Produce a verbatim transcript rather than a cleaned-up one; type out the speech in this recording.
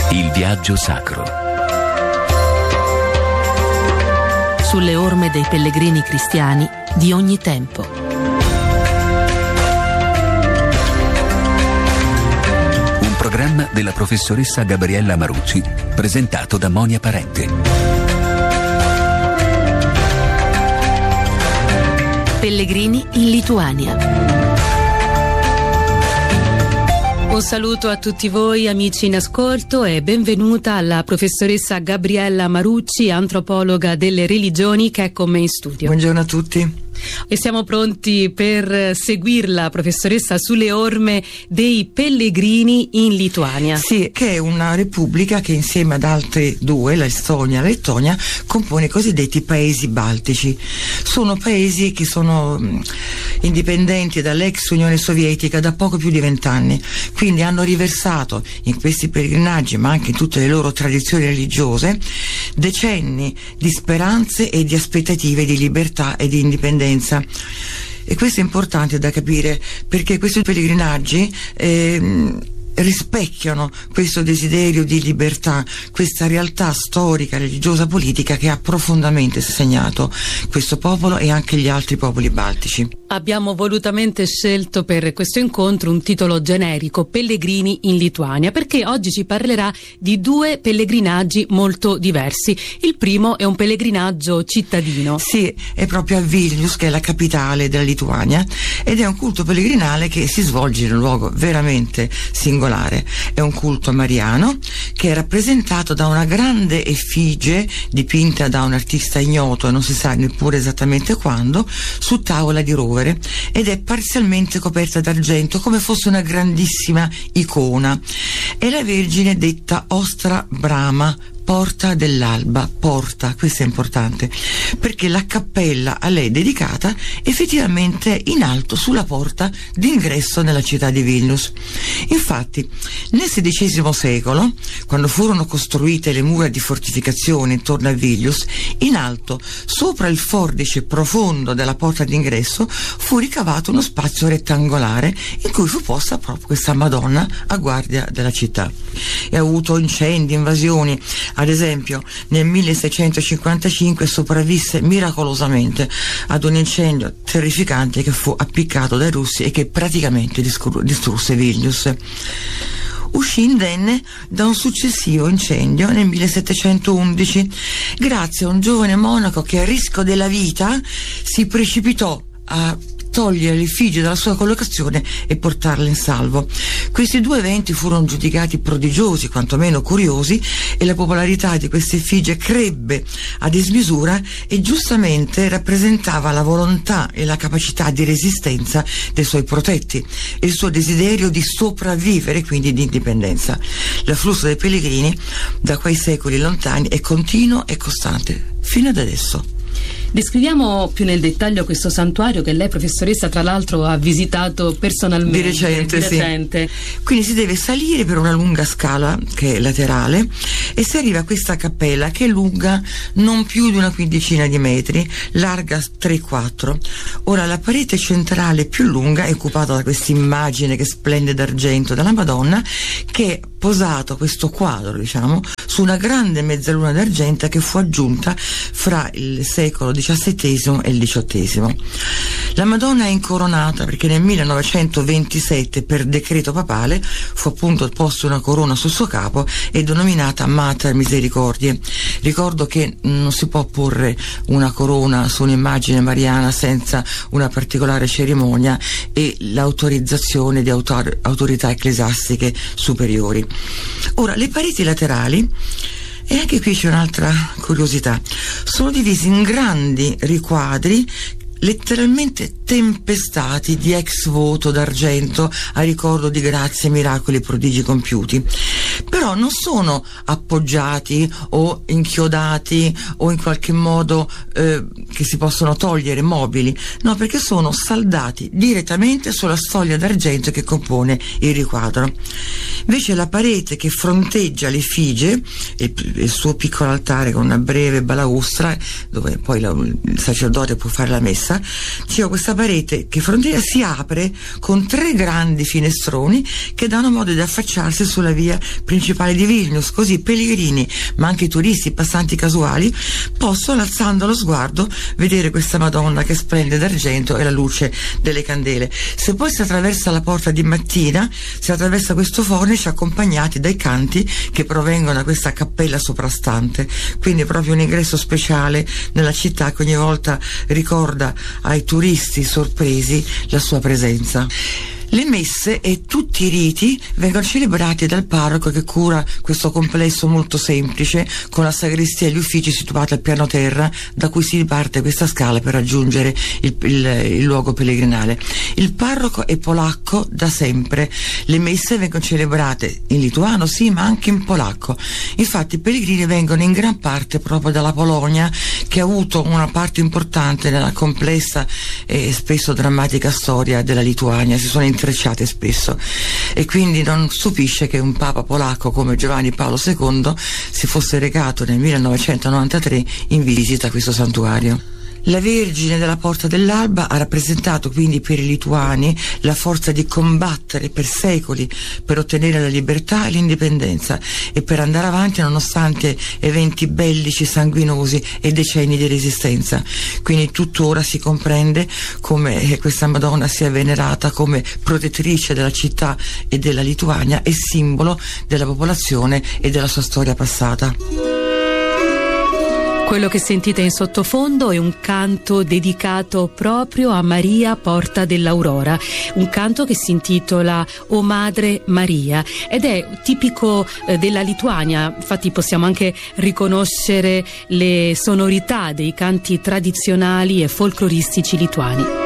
Il viaggio sacro. Sulle orme dei pellegrini cristiani di ogni tempo. Un programma della professoressa Gabriella Marucci, presentato da Monia Parente. Pellegrini in Lituania. Un saluto a tutti voi amici in ascolto e benvenuta alla professoressa Gabriella Marucci, antropologa delle religioni, che è con me in studio. Buongiorno a tutti. E siamo pronti per seguirla, professoressa, sulle orme dei pellegrini in Lituania. Sì, che è una repubblica che insieme ad altre due, la Estonia e la Lettonia, compone i cosiddetti paesi baltici. Sono paesi che sono mh, indipendenti dall'ex Unione Sovietica da poco più di vent'anni, quindi hanno riversato in questi pellegrinaggi, ma anche in tutte le loro tradizioni religiose, decenni di speranze e di aspettative di libertà e di indipendenza. E questo è importante da capire, perché questi pellegrinaggi eh, rispecchiano questo desiderio di libertà, questa realtà storica, religiosa, politica che ha profondamente segnato questo popolo e anche gli altri popoli baltici. Abbiamo volutamente scelto per questo incontro un titolo generico, Pellegrini in Lituania, perché oggi ci parlerà di due pellegrinaggi molto diversi. Il primo è un pellegrinaggio cittadino. Sì, è proprio a Vilnius, che è la capitale della Lituania, ed è un culto pellegrinale che si svolge in un luogo veramente singolare. È un culto mariano che è rappresentato da una grande effigie dipinta da un artista ignoto, e non si sa neppure esattamente quando, su tavola di rovere, ed è parzialmente coperta d'argento come fosse una grandissima icona. È la Vergine detta Ostra Brahma, porta dell'alba, porta, questo è importante, perché la cappella a lei dedicata effettivamente è in alto sulla porta d'ingresso nella città di Vilnius. Infatti, nel sedicesimo secolo, quando furono costruite le mura di fortificazione intorno a Vilnius, in alto, sopra il fordice profondo della porta d'ingresso, fu ricavato uno spazio rettangolare in cui fu posta proprio questa Madonna a guardia della città. E ha avuto incendi, invasioni. Ad esempio, nel milleseicentocinquantacinque sopravvisse miracolosamente ad un incendio terrificante che fu appiccato dai russi e che praticamente distrusse Vilnius. Uscì indenne da un successivo incendio nel millesettecentoundici, grazie a un giovane monaco che, a rischio della vita, si precipitò a togliere l'effigie dalla sua collocazione e portarla in salvo. Questi due eventi furono giudicati prodigiosi, quantomeno curiosi, e la popolarità di questa effigie crebbe a dismisura e giustamente rappresentava la volontà e la capacità di resistenza dei suoi protetti e il suo desiderio di sopravvivere, quindi di indipendenza. L'afflusso dei pellegrini da quei secoli lontani è continuo e costante fino ad adesso. Descriviamo più nel dettaglio questo santuario che lei, professoressa, tra l'altro ha visitato personalmente. Di recente, di recente. Sì. Quindi si deve salire per una lunga scala che è laterale e si arriva a questa cappella che è lunga non più di una quindicina di metri, larga tre quattro. Ora, la parete centrale più lunga è occupata da questa immagine che splende d'argento della Madonna, che è posato, questo quadro, diciamo, su una grande mezzaluna d'argento che fu aggiunta fra il secolo diciassettesimo e il diciottesimo. La Madonna è incoronata perché nel millenovecentoventisette, per decreto papale, fu appunto posta una corona sul suo capo e denominata Mater Misericordiae. Ricordo che non si può porre una corona su un'immagine mariana senza una particolare cerimonia e l'autorizzazione di autor- autorità ecclesiastiche superiori. Ora, le pareti laterali, e anche qui c'è un'altra curiosità, sono divisi in grandi riquadri letteralmente tempestati di ex voto d'argento a ricordo di grazie, miracoli e prodigi compiuti. Però non sono appoggiati o inchiodati o in qualche modo eh, che si possono togliere mobili, no, perché sono saldati direttamente sulla sfoglia d'argento che compone il riquadro. Invece la parete che fronteggia l'effigie, il, il suo piccolo altare con una breve balaustra dove poi la, il sacerdote può fare la messa, c'è questa parete che fronteggia, si apre con tre grandi finestroni che danno modo di affacciarsi sulla via principale di Vilnius, così i pellegrini, ma anche i turisti, i passanti casuali, possono, alzando lo sguardo, vedere questa Madonna che splende d'argento e la luce delle candele. Se poi si attraversa la porta di mattina, si attraversa questo fornice accompagnati dai canti che provengono da questa cappella soprastante, quindi è proprio un ingresso speciale nella città che ogni volta ricorda ai turisti sorpresi la sua presenza. Le messe e tutti i riti vengono celebrati dal parroco che cura questo complesso molto semplice, con la sagrestia e gli uffici situati al piano terra, da cui si riparte questa scala per raggiungere il, il, il luogo pellegrinale. Il parroco è polacco da sempre. Le messe vengono celebrate in lituano, sì, ma anche in polacco. Infatti i pellegrini vengono in gran parte proprio dalla Polonia, che ha avuto una parte importante nella complessa e spesso drammatica storia della Lituania. Si sono intrecciate spesso, e quindi non stupisce che un papa polacco come Giovanni Paolo secondo si fosse recato nel millenovecentonovantatré in visita a questo santuario. La Vergine della Porta dell'Alba ha rappresentato quindi per i lituani la forza di combattere per secoli per ottenere la libertà e l'indipendenza e per andare avanti nonostante eventi bellici, sanguinosi e decenni di resistenza. Quindi tuttora si comprende come questa Madonna sia venerata come protettrice della città e della Lituania e simbolo della popolazione e della sua storia passata. Quello che sentite in sottofondo è un canto dedicato proprio a Maria Porta dell'Aurora, un canto che si intitola O Madre Maria ed è tipico eh, della Lituania. Infatti possiamo anche riconoscere le sonorità dei canti tradizionali e folcloristici lituani.